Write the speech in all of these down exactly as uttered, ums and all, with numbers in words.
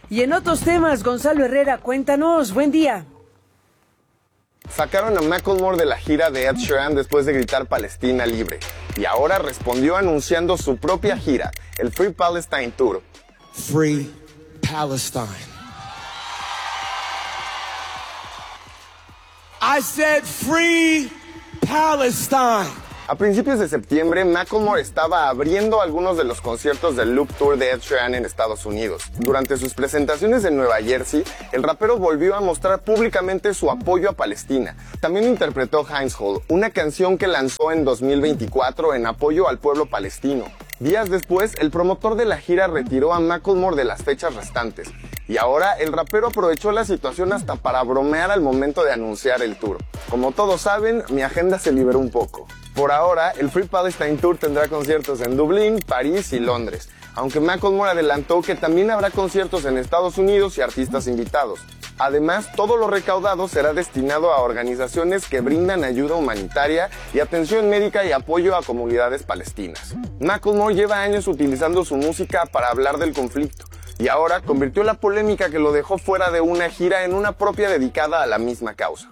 Y en otros temas, Gonzalo Herrera, cuéntanos, buen día. Sacaron a Macklemore de la gira de Ed Sheeran después de gritar Palestina libre. Y ahora respondió anunciando su propia gira, el Free Palestine Tour. Free Palestine. I said Free Palestine. A principios de septiembre, Macklemore estaba abriendo algunos de los conciertos del Loop Tour de Ed Sheeran en Estados Unidos. Durante sus presentaciones en Nueva Jersey, el rapero volvió a mostrar públicamente su apoyo a Palestina. También interpretó Heinz Hall, una canción que lanzó en dos mil veinticuatro en apoyo al pueblo palestino. Días después, el promotor de la gira retiró a Macklemore de las fechas restantes. Y ahora, el rapero aprovechó la situación hasta para bromear al momento de anunciar el tour. Como todos saben, mi agenda se liberó un poco. Por ahora, el Free Palestine Tour tendrá conciertos en Dublín, París y Londres, aunque Macklemore adelantó que también habrá conciertos en Estados Unidos y artistas invitados. Además, todo lo recaudado será destinado a organizaciones que brindan ayuda humanitaria y atención médica y apoyo a comunidades palestinas. Macklemore lleva años utilizando su música para hablar del conflicto, y ahora convirtió la polémica que lo dejó fuera de una gira en una propia dedicada a la misma causa.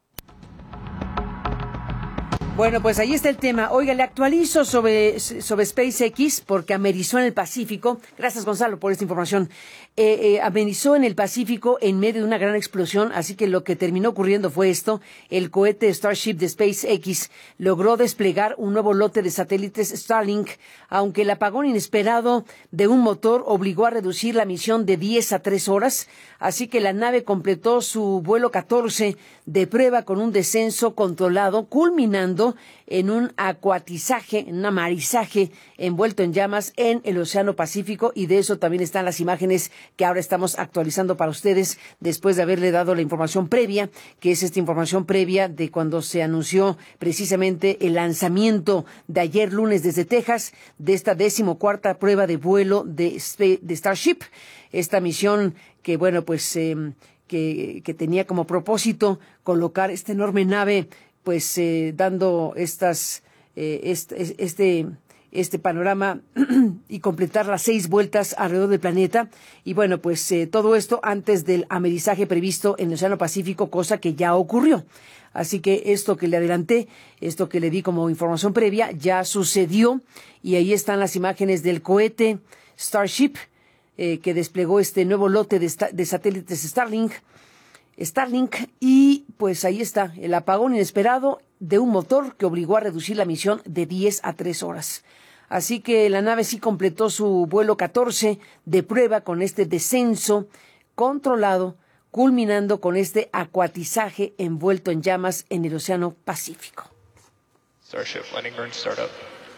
Bueno, pues ahí está el tema. Oiga, le actualizo sobre, sobre SpaceX porque amerizó en el Pacífico. Gracias, Gonzalo, por esta información. Eh, eh, amerizó en el Pacífico en medio de una gran explosión, así que lo que terminó ocurriendo fue esto. El cohete Starship de SpaceX logró desplegar un nuevo lote de satélites Starlink, aunque el apagón inesperado de un motor obligó a reducir la misión de diez a tres horas, así que la nave completó su vuelo catorce de prueba con un descenso controlado, culminando en un acuatizaje, un amarizaje envuelto en llamas en el Océano Pacífico, y de eso también están las imágenes que ahora estamos actualizando para ustedes después de haberle dado la información previa, que es esta información previa de cuando se anunció precisamente el lanzamiento de ayer lunes desde Texas de esta decimocuarta prueba de vuelo de, de Starship, esta misión que, bueno, pues eh, que, que tenía como propósito colocar esta enorme nave pues eh, dando estas eh, este, este este panorama y completar las seis vueltas alrededor del planeta. Y bueno, pues eh, todo esto antes del amerizaje previsto en el Océano Pacífico, cosa que ya ocurrió. Así que esto que le adelanté, esto que le di como información previa, ya sucedió, y ahí están las imágenes del cohete Starship eh, que desplegó este nuevo lote de, de satélites Starlink. Starlink, y pues ahí está el apagón inesperado de un motor que obligó a reducir la misión de diez a tres horas. Así que la nave sí completó su vuelo catorce de prueba con este descenso controlado, culminando con este acuatizaje envuelto en llamas en el Océano Pacífico. Starship landing burn startup.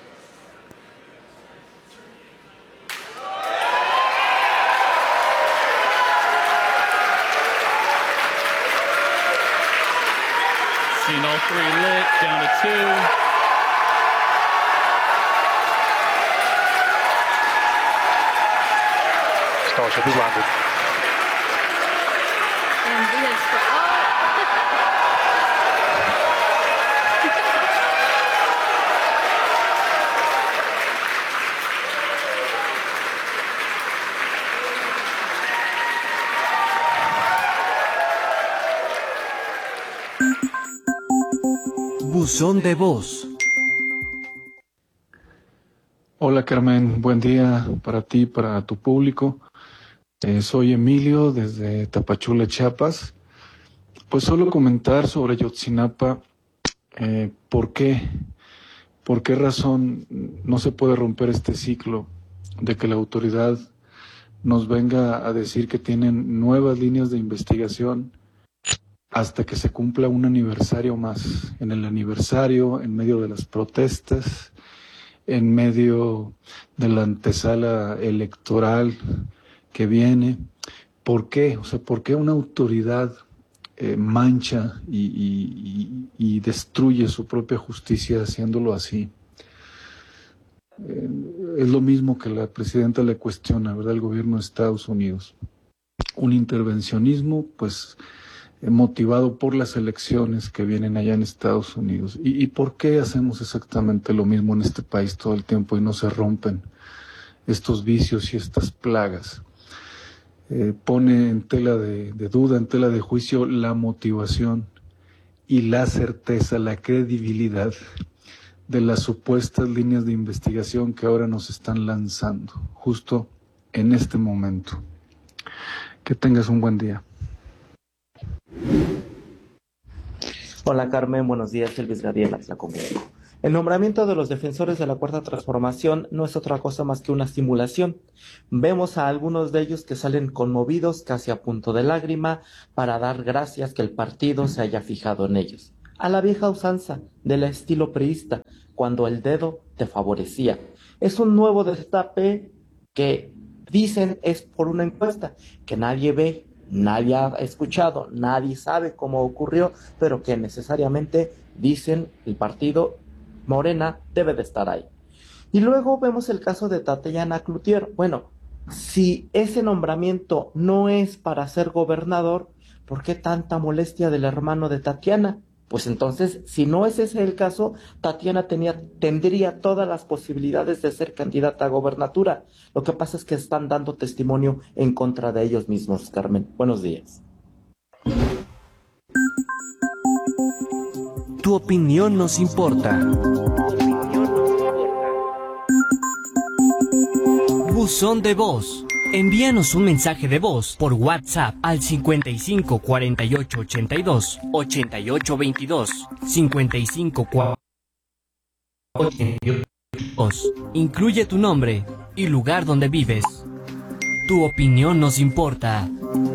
Seen all three lit, down to two. Starship has landed. And we have st- oh. Buzón de voz. Hola Carmen, buen día para ti, para tu público. Eh, soy Emilio desde Tapachula, Chiapas. Pues solo comentar sobre Ayotzinapa, eh, ¿por qué? ¿Por qué razón no se puede romper este ciclo de que la autoridad nos venga a decir que tienen nuevas líneas de investigación hasta que se cumpla un aniversario más? En el aniversario, en medio de las protestas, en medio de la antesala electoral que viene. ¿Por qué? O sea, ¿por qué una autoridad eh, mancha y, y, y, y destruye su propia justicia haciéndolo así? Eh, es lo mismo que la presidenta le cuestiona, ¿verdad?, el gobierno de Estados Unidos. Un intervencionismo, pues, motivado por las elecciones que vienen allá en Estados Unidos. ¿Y, y por qué hacemos exactamente lo mismo en este país todo el tiempo y no se rompen estos vicios y estas plagas? eh, pone en tela de, de duda, en tela de juicio, la motivación y la certeza, la credibilidad de las supuestas líneas de investigación que ahora nos están lanzando, justo en este momento. Que tengas un buen día. Hola Carmen, buenos días, Elvis Gadiel, Atlacomulco. El nombramiento de los defensores de la Cuarta Transformación no es otra cosa más que una simulación. Vemos a algunos de ellos que salen conmovidos, casi a punto de lágrima, para dar gracias que el partido se haya fijado en ellos. A la vieja usanza, del estilo priista, cuando el dedo te favorecía. Es un nuevo destape que dicen es por una encuesta, que nadie ve, nadie ha escuchado, nadie sabe cómo ocurrió, pero que necesariamente dicen el partido Morena debe de estar ahí. Y luego vemos el caso de Tatiana Cloutier. Bueno, si ese nombramiento no es para ser gobernador, ¿por qué tanta molestia del hermano de Tatiana? Pues entonces, si no es ese el caso, Tatiana tenía, tendría todas las posibilidades de ser candidata a gobernatura. Lo que pasa es que están dando testimonio en contra de ellos mismos, Carmen. Buenos días. Tu opinión nos importa. Buzón de voz. Envíanos un mensaje de voz por WhatsApp al cincuenta y cinco cuarenta y ocho ochenta y dos ochenta y ocho veintidós cincuenta y cinco cuarenta y ocho veintidós. Incluye tu nombre y lugar donde vives. Tu opinión nos importa.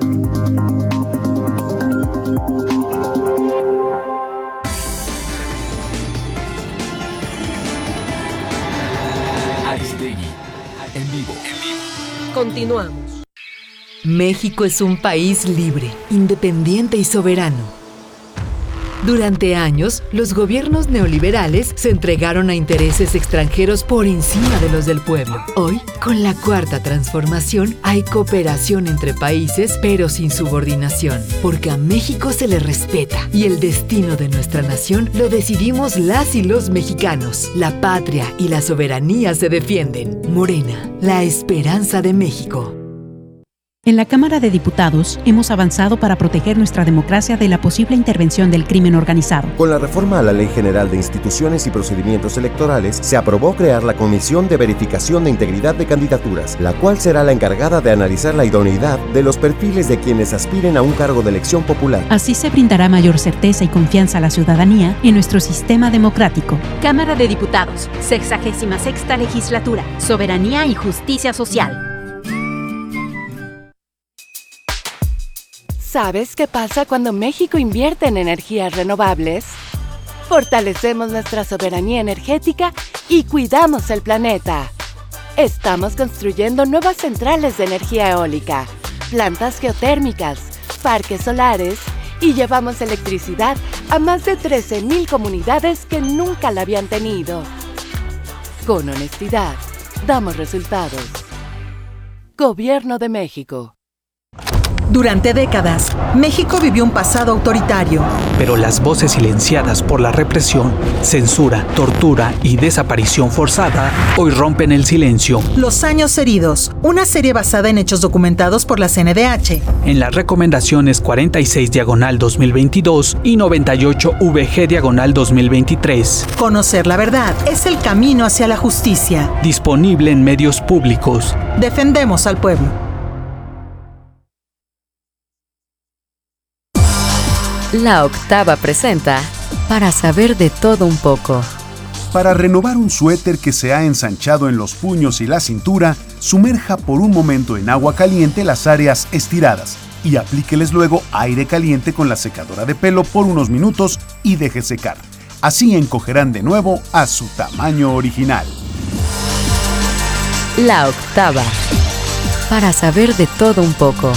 En vivo. Continuamos. México es un país libre, independiente y soberano. Durante años, los gobiernos neoliberales se entregaron a intereses extranjeros por encima de los del pueblo. Hoy, con la Cuarta Transformación, hay cooperación entre países, pero sin subordinación, porque a México se le respeta y el destino de nuestra nación lo decidimos las y los mexicanos. La patria y la soberanía se defienden. Morena, la esperanza de México. En la Cámara de Diputados hemos avanzado para proteger nuestra democracia de la posible intervención del crimen organizado. Con la reforma a la Ley General de Instituciones y Procedimientos Electorales, se aprobó crear la Comisión de Verificación de Integridad de Candidaturas, la cual será la encargada de analizar la idoneidad de los perfiles de quienes aspiren a un cargo de elección popular. Así se brindará mayor certeza y confianza a la ciudadanía en nuestro sistema democrático. Cámara de Diputados, sexagésima sexta Legislatura, Soberanía y Justicia Social. ¿Sabes qué pasa cuando México invierte en energías renovables? Fortalecemos nuestra soberanía energética y cuidamos el planeta. Estamos construyendo nuevas centrales de energía eólica, plantas geotérmicas, parques solares y llevamos electricidad a más de trece mil comunidades que nunca la habían tenido. Con honestidad, damos resultados. Gobierno de México. Durante décadas, México vivió un pasado autoritario. Pero las voces silenciadas por la represión, censura, tortura y desaparición forzada hoy rompen el silencio. Los años heridos, una serie basada en hechos documentados por la C N D H. En las recomendaciones cuarenta y seis diagonal dos mil veintidós y noventa y ocho V G diagonal dos mil veintitrés. Conocer la verdad es el camino hacia la justicia. Disponible en medios públicos. Defendemos al pueblo. La Octava presenta Para saber de todo un poco. Para renovar un suéter que se ha ensanchado en los puños y la cintura, sumerja por un momento en agua caliente las áreas estiradas y aplíqueles luego aire caliente con la secadora de pelo por unos minutos y deje secar. Así encogerán de nuevo a su tamaño original. La Octava. Para saber de todo un poco.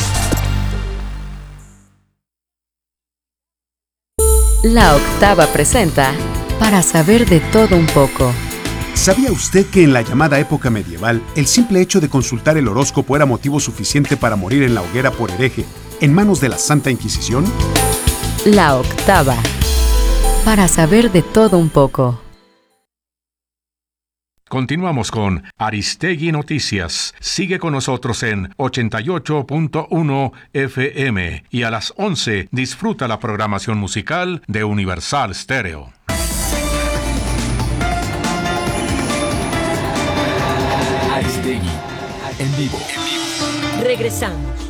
La Octava presenta Para saber de todo un poco. ¿Sabía usted que en la llamada época medieval, el simple hecho de consultar el horóscopo era motivo suficiente para morir en la hoguera por hereje, en manos de la Santa Inquisición? La Octava. Para saber de todo un poco. Continuamos con Aristegui Noticias. Sigue con nosotros en ochenta y ocho punto uno F M y a las once disfruta la programación musical de Universal Stereo. Aristegui en vivo. Regresamos.